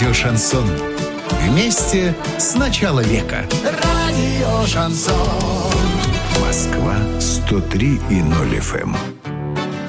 Радио «Шансон». Вместе с начала века. Радио «Шансон». Москва 103,0 FM.